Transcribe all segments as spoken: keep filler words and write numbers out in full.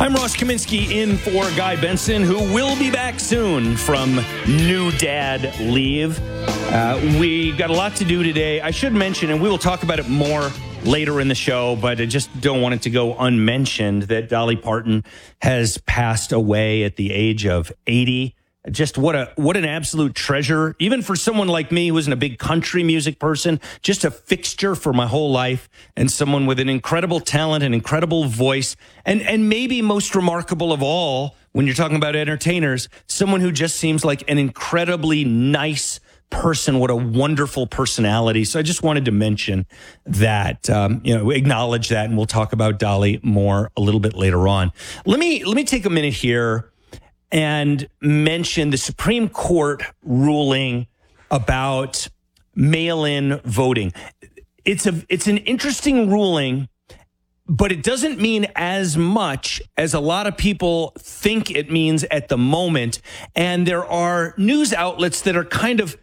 I'm Ross Kaminsky in for Guy Benson, who will be back soon from new dad leave. Uh, we've got a lot to do today. I should mention, and we will talk about it more later in the show, but I just don't want it to go unmentioned that Dolly Parton has passed away at the age of eighty. Just what a what an absolute treasure, even for someone like me who isn't a big country music person, just a fixture for my whole life, and someone with an incredible talent, an incredible voice, and and maybe most remarkable of all, when you're talking about entertainers, someone who just seems like an incredibly nice person. What a wonderful personality. So I just wanted to mention that, um, you know, acknowledge that, and we'll talk about Dolly more a little bit later on. Let me let me take a minute here and mention the Supreme Court ruling about mail-in voting. It's a it's an interesting ruling, but it doesn't mean as much as a lot of people think it means at the moment. And there are news outlets that are kind of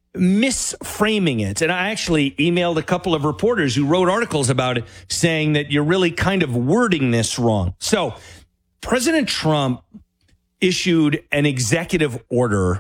misframing it. And I actually emailed a couple of reporters who wrote articles about it saying that you're really kind of wording this wrong. So President Trump issued an executive order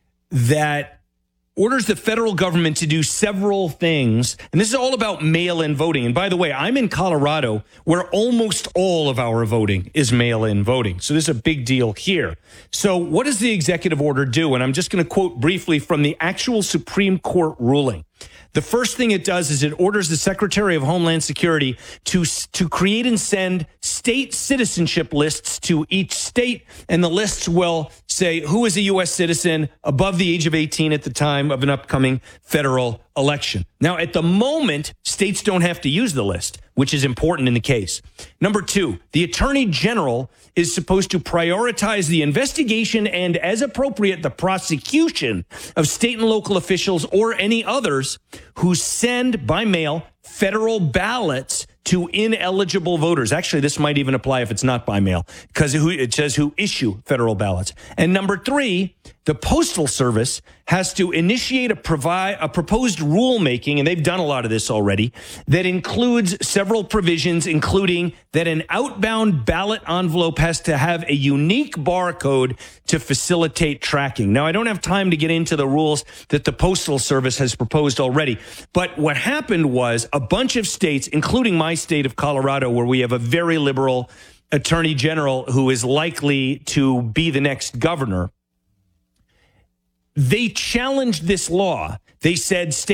that orders the federal government to do several things. And this is all about mail-in voting. And by the way, I'm in Colorado, where almost all of our voting is mail-in voting. So this is a big deal here. So what does the executive order do? And I'm just going to quote briefly from the actual Supreme Court ruling. The first thing it does is it orders the Secretary of Homeland Security to, to create and send state citizenship lists to each state. And the lists will say who is a U S citizen above the age of eighteen at the time of an upcoming federal election. Now, at the moment, states don't have to use the list, which is important in the case. Number two, the Attorney General is supposed to prioritize the investigation and, as appropriate, the prosecution of state and local officials or any others who send by mail federal ballots to ineligible voters. Actually, this might even apply if it's not by mail, because it says who issue federal ballots. And number three, the Postal Service has to initiate a, provide, a proposed rulemaking, and they've done a lot of this already, that includes several provisions, including that an outbound ballot envelope has to have a unique barcode to facilitate tracking. Now, I don't have time to get into the rules that the Postal Service has proposed already, but what happened was a bunch of states, including my state of Colorado, where we have a very liberal attorney general who is likely to be the next governor, they challenged this law. They said